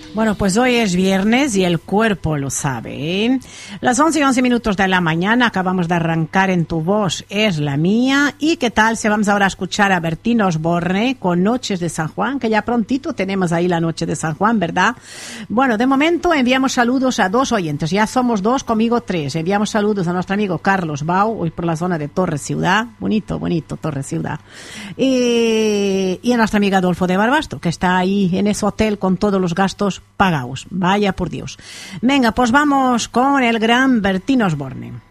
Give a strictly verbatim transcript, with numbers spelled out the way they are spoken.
Bueno, pues hoy es viernes y el cuerpo lo sabe, ¿eh? Las once y once minutos de la mañana, acabamos de arrancar En tu voz es la mía. ¿Y qué tal si vamos ahora a escuchar a Bertín Osborne con Noches de San Juan? Que ya prontito tenemos ahí la Noche de San Juan, ¿verdad? Bueno, de momento enviamos saludos a dos oyentes. Ya somos dos, conmigo tres. Enviamos saludos a nuestro amigo Carlos Bau, hoy por la zona de Torre Ciudad. Bonito, bonito, Torre Ciudad. Y, y a nuestra amiga Adolfo de Barbastro, que está ahí en ese hotel con todos los gastos pagados. Vaya por Dios. Venga, pues vamos con el gran Bertín Osborne.